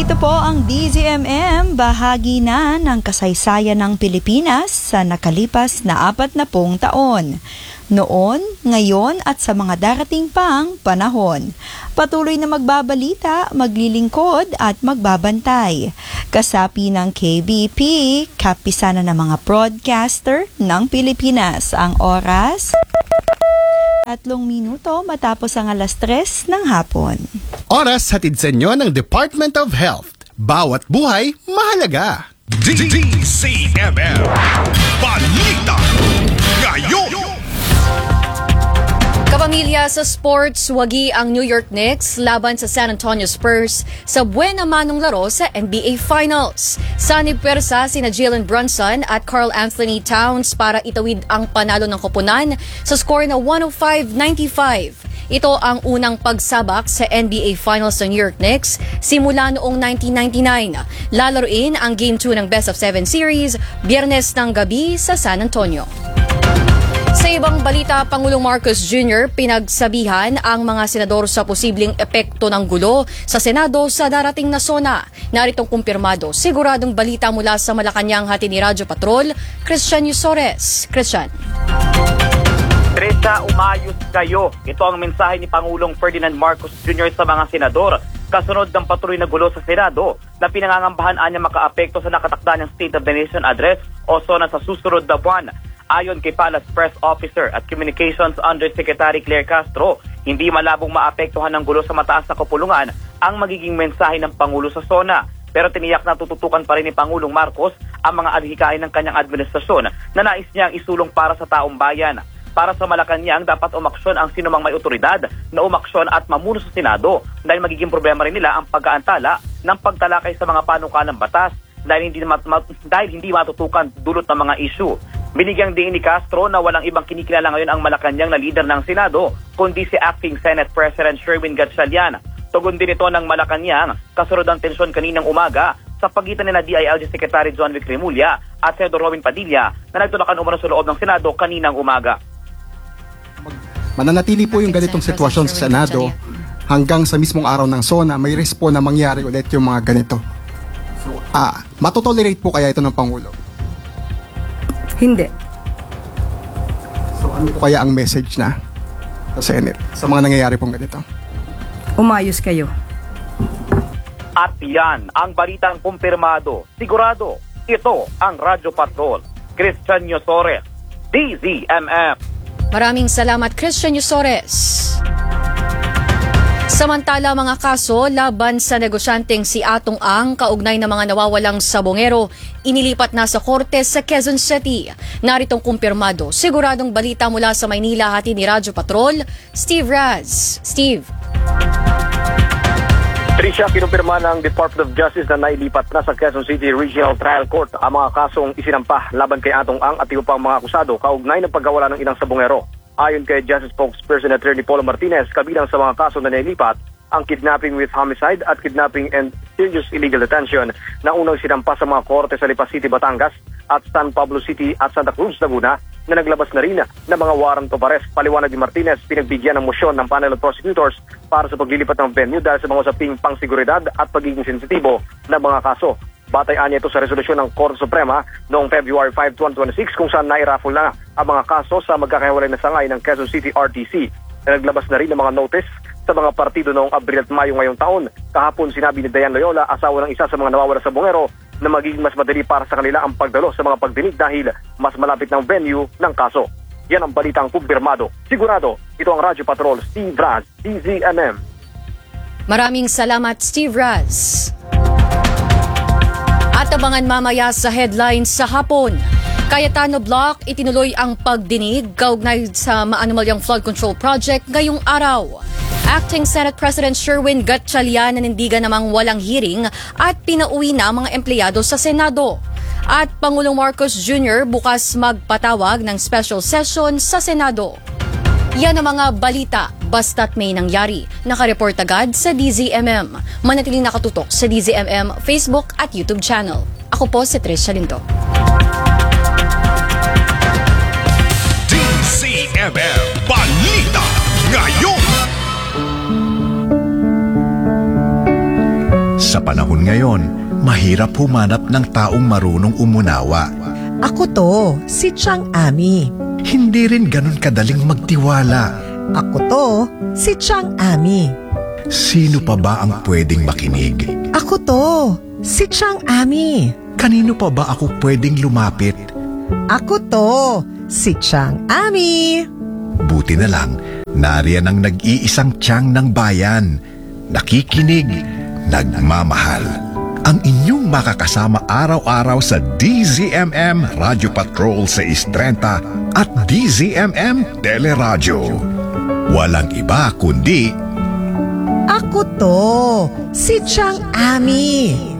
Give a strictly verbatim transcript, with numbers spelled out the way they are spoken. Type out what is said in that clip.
Ito po ang D Z M M, bahagi na ng kasaysayan ng Pilipinas sa nakalipas na apat na pung taon. Noon, ngayon at sa mga darating pang panahon. Patuloy na magbabalita, maglilingkod at magbabantay. Kasapi ng K B P, kapisana ng mga broadcaster ng Pilipinas. Ang oras, tatlong minuto matapos ang alas tres ng hapon. Oras hatid sa inyo ng Department of Health. Bawat buhay, mahalaga. D C M M Balita Ngayon. Kapamilya sa sports, wagi ang New York Knicks laban sa San Antonio Spurs sa buwan manong laro sa N B A Finals. Sanib pwersa sina Jalen Brunson at Karl Anthony Towns para itawid ang panalo ng koponan sa score na one oh five ninety-five. Ito ang unang pagsabak sa N B A Finals ng New York Knicks simula noong nineteen ninety-nine. Lalaruin ang Game two ng Best of Seven Series Biyernes ng gabi sa San Antonio. Sa ibang balita, Pangulong Marcos Junior pinagsabihan ang mga senador sa posibleng epekto ng gulo sa Senado sa darating na SONA. Naritong kumpirmado, siguradong balita mula sa Malacanang, hatid ni Radyo Patrol, Christian Yusores. Christian. Teresa, umayos kayo. Ito ang mensahe ni Pangulong Ferdinand Marcos Junior sa mga senador kasunod ng patuloy na gulo sa Senado na pinangangambahan niya makaapekto sa nakatakda ng State of the Nation Address o SONA sa susunod na buwan. Ayon kay Palace Press Officer at Communications Undersecretary Claire Castro, hindi malabong maapektuhan ng gulo sa mataas na kapulungan ang magiging mensahe ng Pangulo sa SONA. Pero tiniyak na tututukan pa rin ni Pangulong Marcos ang mga adhikain ng kanyang administrasyon na nais niyang isulong para sa taong bayan. Para sa Malacanang, dapat umaksyon ang sinumang may otoridad na umaksyon at mamuno sa Senado dahil magiging problema rin nila ang pag-aantala ng pagtalakay sa mga panukalang batas dahil hindi, mat- mat- dahil hindi matutukan dulot ng mga issue. Binigyang diin ni Castro na walang ibang kinikilala ngayon ang Malacanang na leader ng Senado, kundi si Acting Senate President Sherwin Gatchalian. Tugon din ito ng Malacanang kasunod ang tensyon kaninang umaga sa pagitan nila D I L G Secretary John Vic Remulla at Senador Robin Padilla na nagtulakan umano sa loob ng Senado kaninang umaga. Mananatili po yung ganitong sitwasyon sa Senado hanggang sa mismong araw ng SONA may respo na mangyari ulit yung mga ganito. Ah, matotolerate po kaya ito ng Pangulo? Hindi. So ano po kaya ang message na sa Senate sa mga nangyayari pong ganito? Umayos kayo. At yan ang balitang kumpirmado. Sigurado, ito ang Radyo Patrol. Christian Yusores, D Z M M. Maraming salamat, Christian Yusores. Samantala, mga kaso laban sa negosyanteng si Atong Ang kaugnay ng mga nawawalang sabongero, inilipat na sa korte sa Quezon City. Naritong kumpirmado, siguradong balita mula sa Maynila, hatid ni Radyo Patrol, Steve Raz. Steve. Tricia, kinumpirma ng Department of Justice na nailipat na sa Quezon City Regional Trial Court ang mga kasong isinampa laban kay Atong Ang at iba pang mga akusado kaugnay ng pagkawala ng ilang sabongero. Ayon kay Justice Spokesperson Attorney Paulo Martinez, kabilang sa mga kaso na nailipat ang kidnapping with homicide at kidnapping and serious illegal detention na unang sinampa sa mga korte sa Lipas City, Batangas at San Pablo City at Santa Cruz, Laguna na naglabas na rin ng mga warrant of arrest. Paliwanag ni Martinez, pinagbigyan ng motion ng panel of prosecutors para sa paglilipat ng venue dahil sa mga usaping pangsiguridad at pagiging sensitibo ng mga kaso. Batayan niya ito sa resolusyon ng Korte Suprema noong February fifth, twenty twenty-six kung saan nairaffle na ang mga kaso sa magkakahiwalay na sangay ng Quezon City R T C na naglabas na rin ng mga notice sa mga partido noong Abril at Mayo ngayong taon. Kahapon sinabi ni Dayan Loyola, asawa ng isa sa mga nawawala sa bungero, na magiging mas madali para sa kanila ang pagdalo sa mga pagdinig dahil mas malapit ng venue ng kaso. Yan ang balitang kumpirmado. Sigurado, ito ang Radyo Patrol, Steve Raz, D Z M M. Maraming salamat, Steve Raz. At abangan mamaya sa headlines sa hapon. Cayetano Block itinuloy ang pagdinig kaugnay sa Maanumalyang Flood Control Project ngayong araw. Acting Senate President Sherwin Gatchalian nanindigan namang walang hearing at pinauwi na ang mga empleyado sa Senado. At Pangulong Marcos Junior bukas magpatawag ng special session sa Senado. Yan ang mga balita basta't may nangyari. Nakareport agad sa D Z M M. Manatiling nakatutok sa D Z M M Facebook at YouTube channel. Ako po si Tricia Linto. D Z M M Balita Ngayon. Sa Sa panahon ngayon, mahirap humanap ng taong marunong umunawa. Ako to, si Chang Ami. Hindi rin ganun kadaling magtiwala. Ako to, si Chang Ami. Sino pa ba ang pwedeng makinig? Ako to, si Chang Ami. Kanino pa ba ako pwedeng lumapit? Ako to, si Chang Ami. Buti na lang, nariyan ang nag-iisang tiyang ng bayan. Nakikinig, nagmamahal. Ang inyong makakasama araw-araw sa D Z M M Radio Patrol sa Istrenta at D Z M M Teleradyo. Walang iba kundi Ako to, si Chang Ami.